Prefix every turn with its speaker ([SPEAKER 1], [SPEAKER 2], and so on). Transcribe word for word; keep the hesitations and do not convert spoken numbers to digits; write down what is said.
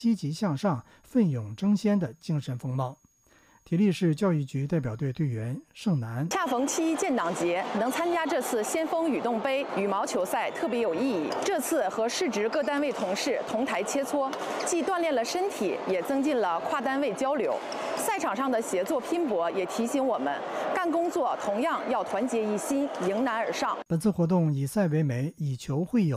[SPEAKER 1] 积极向上、奋勇争先的精神风貌。体力市教育局代表队队员盛楠：
[SPEAKER 2] 恰逢七一建党节，能参加这次先锋羽动杯羽毛球赛特别有意义。这次和市直各单位同事同台切磋，既锻炼了身体，也增进了跨单位交流。赛场上的协作拼搏也提醒我们，干工作同样要团结一心，迎难而上。
[SPEAKER 1] 本次活动以赛为媒，以球会友。